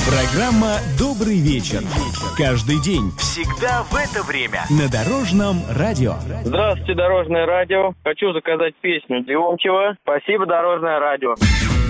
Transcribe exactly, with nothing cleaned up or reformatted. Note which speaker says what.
Speaker 1: Программа «Добрый вечер». Каждый день, всегда в это время. На Дорожном радио.
Speaker 2: Здравствуйте, Дорожное радио. Хочу заказать песню Леонтьева. Спасибо, Дорожное радио.